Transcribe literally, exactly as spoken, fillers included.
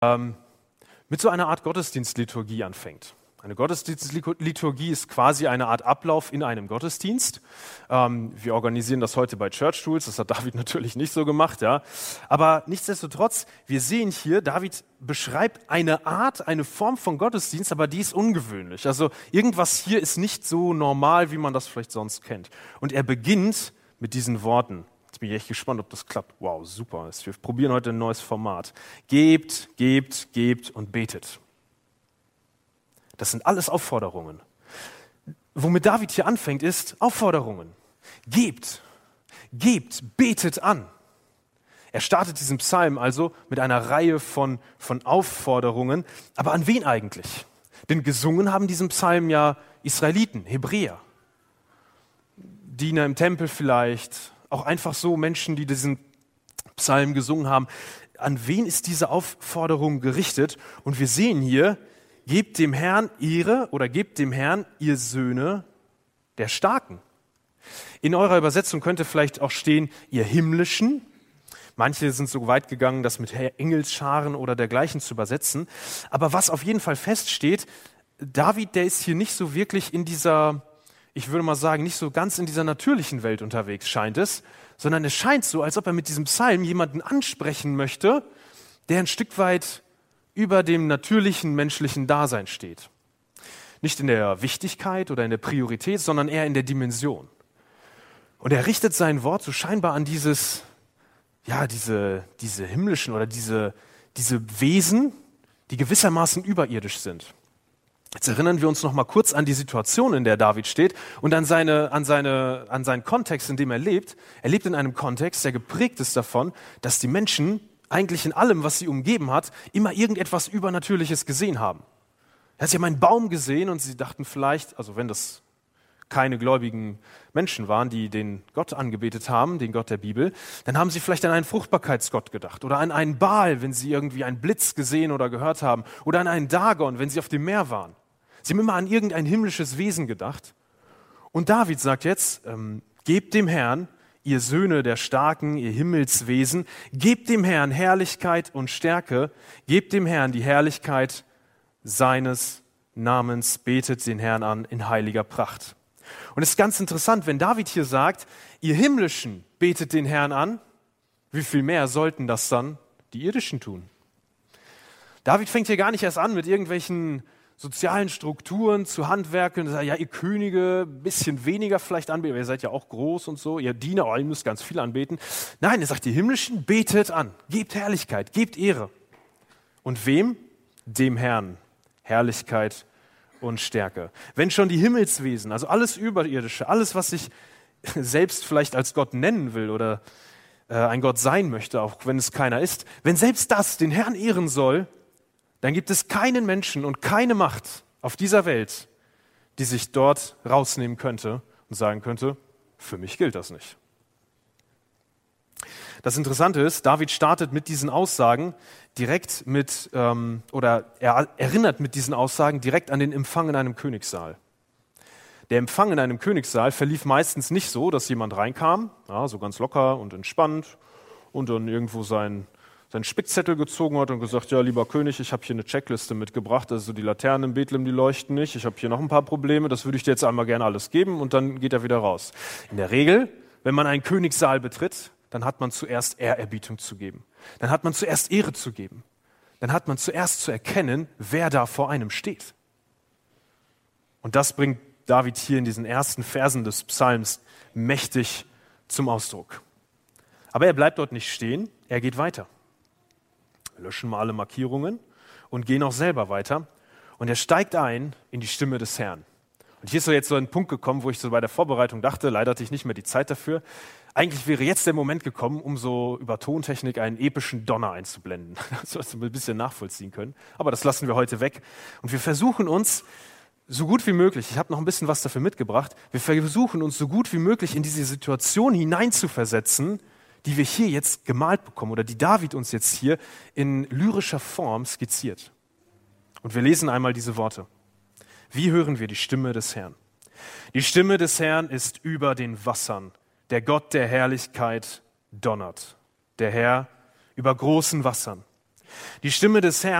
ähm, mit so einer Art Gottesdienstliturgie anfängt. Eine Gottesdienstliturgie ist quasi eine Art Ablauf in einem Gottesdienst. Ähm, wir organisieren das heute bei Church Tools, das hat David natürlich nicht so gemacht, ja. Aber nichtsdestotrotz, wir sehen hier, David beschreibt eine Art, eine Form von Gottesdienst, aber die ist ungewöhnlich. Also irgendwas hier ist nicht so normal, wie man das vielleicht sonst kennt. Und er beginnt mit diesen Worten. Jetzt bin ich echt gespannt, ob das klappt. Wow, super. Wir probieren heute ein neues Format. Gebt, gebt, gebt und betet. Das sind alles Aufforderungen. Womit David hier anfängt, ist Aufforderungen. Gebt, gebt, betet an. Er startet diesen Psalm also mit einer Reihe von, von Aufforderungen. Aber an wen eigentlich? Denn gesungen haben diesen Psalm ja Israeliten, Hebräer. Diener im Tempel vielleicht, auch einfach so Menschen, die diesen Psalm gesungen haben. An wen ist diese Aufforderung gerichtet? Und wir sehen hier, gebt dem Herrn Ehre oder gebt dem Herrn, ihr Söhne der Starken. In eurer Übersetzung könnte vielleicht auch stehen, ihr Himmlischen. Manche sind so weit gegangen, das mit Engelsscharen oder dergleichen zu übersetzen. Aber was auf jeden Fall feststeht, David, der ist hier nicht so wirklich in dieser, ich würde mal sagen, nicht so ganz in dieser natürlichen Welt unterwegs, scheint es, sondern es scheint so, als ob er mit diesem Psalm jemanden ansprechen möchte, der ein Stück weit über dem natürlichen menschlichen Dasein steht. Nicht in der Wichtigkeit oder in der Priorität, sondern eher in der Dimension. Und er richtet sein Wort so scheinbar an dieses, ja, diese, diese himmlischen oder diese, diese Wesen, die gewissermaßen überirdisch sind. Jetzt erinnern wir uns noch mal kurz an die Situation, in der David steht und an, seine, an, seine, an seinen Kontext, in dem er lebt. Er lebt in einem Kontext, der geprägt ist davon, dass die Menschen eigentlich in allem, was sie umgeben hat, immer irgendetwas Übernatürliches gesehen haben. Sie haben einen Baum gesehen und sie dachten vielleicht, also wenn das keine gläubigen Menschen waren, die den Gott angebetet haben, den Gott der Bibel, dann haben sie vielleicht an einen Fruchtbarkeitsgott gedacht oder an einen Baal, wenn sie irgendwie einen Blitz gesehen oder gehört haben, oder an einen Dagon, wenn sie auf dem Meer waren. Sie haben immer an irgendein himmlisches Wesen gedacht. Und David sagt jetzt, ähm, gebt dem Herrn, ihr Söhne der Starken, ihr Himmelswesen, gebt dem Herrn Herrlichkeit und Stärke, gebt dem Herrn die Herrlichkeit seines Namens, betet den Herrn an in heiliger Pracht. Und es ist ganz interessant, wenn David hier sagt, ihr Himmlischen betet den Herrn an, wie viel mehr sollten das dann die Irdischen tun? David fängt hier gar nicht erst an mit irgendwelchen sozialen Strukturen zu handwerken, sagt, ja, ihr Könige, ein bisschen weniger vielleicht anbeten, ihr seid ja auch groß und so, ihr Diener, oh, ihr müsst ganz viel anbeten. Nein, er sagt, die Himmlischen, betet an, gebt Herrlichkeit, gebt Ehre. Und wem? Dem Herrn. Herrlichkeit und Stärke. Wenn schon die Himmelswesen, also alles Überirdische, alles, was sich selbst vielleicht als Gott nennen will oder äh, ein Gott sein möchte, auch wenn es keiner ist, wenn selbst das den Herrn ehren soll, dann gibt es keinen Menschen und keine Macht auf dieser Welt, die sich dort rausnehmen könnte und sagen könnte, für mich gilt das nicht. Das Interessante ist, David startet mit diesen Aussagen direkt mit, ähm, oder er erinnert mit diesen Aussagen direkt an den Empfang in einem Königssaal. Der Empfang in einem Königssaal verlief meistens nicht so, dass jemand reinkam, ja, so ganz locker und entspannt und dann irgendwo sein seinen Spickzettel gezogen hat und gesagt, ja, lieber König, ich habe hier eine Checkliste mitgebracht, also die Laternen in Bethlehem, die leuchten nicht, ich habe hier noch ein paar Probleme, das würde ich dir jetzt einmal gerne alles geben und dann geht er wieder raus. In der Regel, wenn man einen Königssaal betritt, dann hat man zuerst Ehrerbietung zu geben. Dann hat man zuerst Ehre zu geben. Dann hat man zuerst zu erkennen, wer da vor einem steht. Und das bringt David hier in diesen ersten Versen des Psalms mächtig zum Ausdruck. Aber er bleibt dort nicht stehen, er geht weiter. Wir löschen mal alle Markierungen und gehen auch selber weiter. Und er steigt ein in die Stimme des Herrn. Und hier ist so jetzt so ein Punkt gekommen, wo ich so bei der Vorbereitung dachte, leider hatte ich nicht mehr die Zeit dafür. Eigentlich wäre jetzt der Moment gekommen, um so über Tontechnik einen epischen Donner einzublenden, dass wir ein bisschen nachvollziehen können. Aber das lassen wir heute weg. Und wir versuchen uns so gut wie möglich, ich habe noch ein bisschen was dafür mitgebracht, wir versuchen uns so gut wie möglich in diese Situation hineinzuversetzen, die wir hier jetzt gemalt bekommen oder die David uns jetzt hier in lyrischer Form skizziert. Und wir lesen einmal diese Worte. Wie hören wir die Stimme des Herrn? Die Stimme des Herrn ist über den Wassern. Der Gott der Herrlichkeit donnert. Der Herr über großen Wassern. Die Stimme des Herrn